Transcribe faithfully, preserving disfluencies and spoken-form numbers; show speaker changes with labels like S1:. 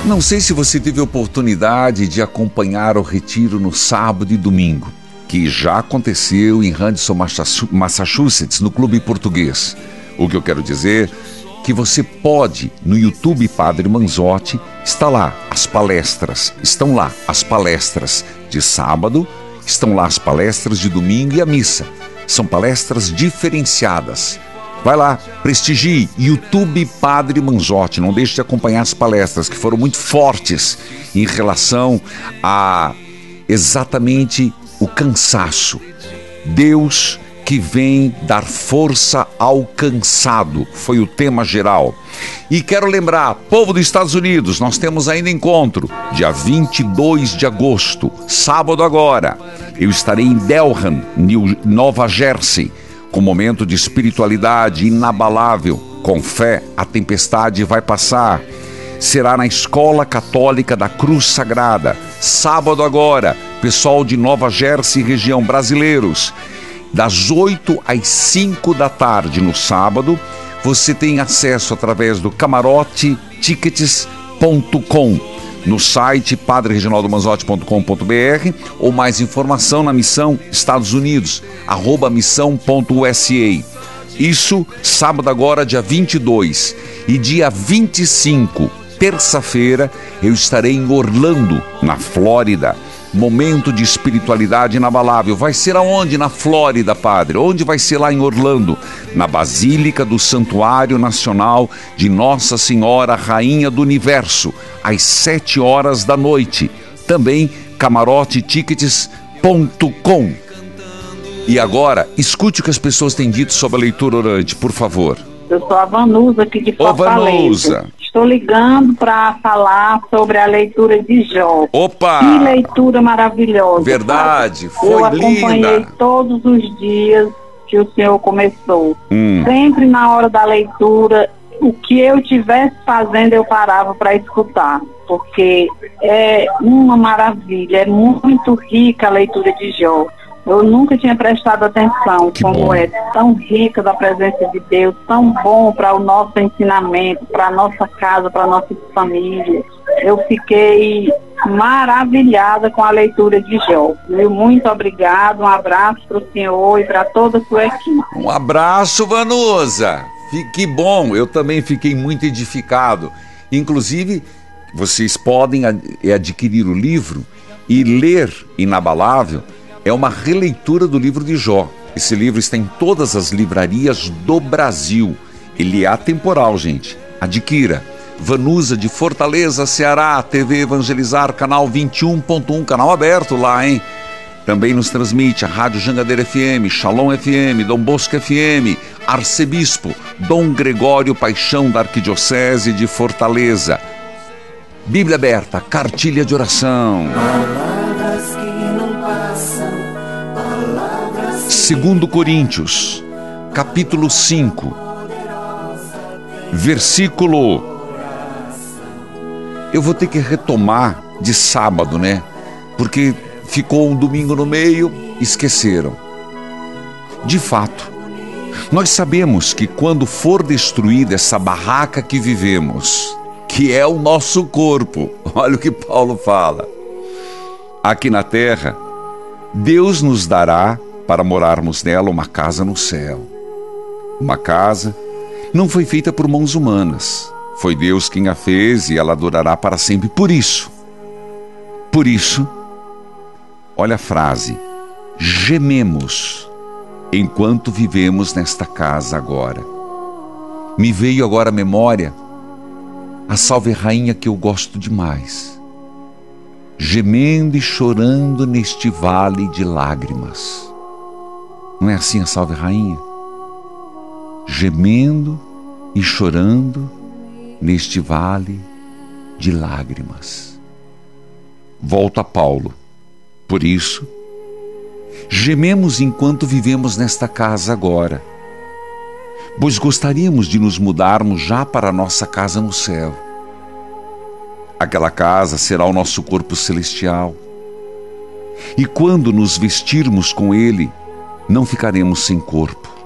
S1: Não sei se você teve a oportunidade de acompanhar o retiro no sábado e domingo, que já aconteceu em Radisson, Massachusetts, no Clube Português. O que eu quero dizer é que você pode, no YouTube Padre Manzotti, está lá as palestras, estão lá as palestras de sábado, estão lá as palestras de domingo e a missa. São palestras diferenciadas. Vai lá, prestigie, YouTube Padre Manzotti. Não deixe de acompanhar as palestras que foram muito fortes em relação a exatamente o cansaço. Deus que vem dar força ao cansado, foi o tema geral. E quero lembrar, povo dos Estados Unidos, nós temos ainda encontro, dia vinte e dois de agosto, sábado agora. Eu estarei em Delran, New, Nova Jersey, com momento de espiritualidade inabalável. Com fé, a tempestade vai passar. Será na Escola Católica da Cruz Sagrada. Sábado agora, pessoal de Nova Jersey, região, brasileiros. Das oito às cinco da tarde no sábado, você tem acesso através do camarote tickets ponto com. No site padre reginaldo manzotti ponto com ponto br ou mais informação na Missão Estados Unidos, arroba missão ponto u s a. Isso sábado agora, dia vinte e dois. E dia vinte e cinco, terça-feira, eu estarei em Orlando, na Flórida. Momento de espiritualidade inabalável. Vai ser aonde? Na Flórida, padre. Onde vai ser lá em Orlando? Na Basílica do Santuário Nacional de Nossa Senhora Rainha do Universo, às sete horas da noite. Também camarote tickets ponto com. E agora, escute o que as pessoas têm dito sobre a leitura orante, por favor.
S2: Eu sou a Vanusa aqui de Fortaleza. Ô, Vanusa. Estou ligando para falar sobre a leitura de Jó.
S1: Opa!
S2: Que leitura maravilhosa.
S1: Verdade,
S2: sabe?
S1: foi linda.
S2: Eu acompanhei
S1: linda.
S2: todos os dias que o senhor começou.
S1: Hum.
S2: Sempre na hora da leitura, o que eu estivesse fazendo, eu parava para escutar. Porque é uma maravilha, é muito rica a leitura de Jó. Eu nunca tinha prestado atenção
S1: que
S2: como
S1: bom.
S2: É tão rica da presença de Deus, tão bom para o nosso ensinamento, para a nossa casa, para a nossa família. Eu fiquei maravilhada com a leitura de Jó. Meu muito obrigado, um abraço para o senhor e para toda a sua equipe.
S1: Um abraço, Vanusa. Que bom, eu também fiquei muito edificado. Inclusive, vocês podem adquirir o livro e ler Inabalável. É uma releitura do livro de Jó. Esse livro está em todas as livrarias do Brasil. Ele é atemporal, gente. Adquira. Vanusa de Fortaleza, Ceará, T V Evangelizar, canal vinte e um ponto um, canal aberto lá, hein? Também nos transmite a Rádio Jangadeira F M, Shalom F M, Dom Bosco F M, Arcebispo Dom Gregório Paixão da Arquidiocese de Fortaleza. Bíblia aberta, cartilha de oração. Segundo Coríntios, capítulo cinco, versículo... Eu vou ter que retomar de sábado, né? Porque ficou um domingo no meio, esqueceram. De fato, nós sabemos que quando for destruída essa barraca que vivemos, que é o nosso corpo, olha o que Paulo fala, aqui na terra, Deus nos dará para morarmos nela uma casa no céu. Uma casa não foi feita por mãos humanas. Foi Deus quem a fez e ela durará para sempre. Por isso, por isso, olha a frase, gememos enquanto vivemos nesta casa agora. Me veio agora à memória a Salve Rainha que eu gosto demais. Gemendo e chorando neste vale de lágrimas. Não é assim a Salve Rainha? Gemendo e chorando neste vale de lágrimas. Volta a Paulo. Por isso, gememos enquanto vivemos nesta casa agora, pois gostaríamos de nos mudarmos já para a nossa casa no céu. Aquela casa será o nosso corpo celestial. E quando nos vestirmos com ele, não ficaremos sem corpo.